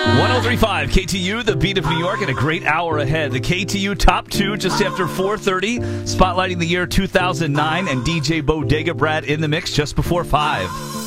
1035 KTU, the beat of New York, and a great hour ahead. The KTU Top 2 just after 4:30, spotlighting the year 2009, and DJ Bodega Brad in the mix just before 5.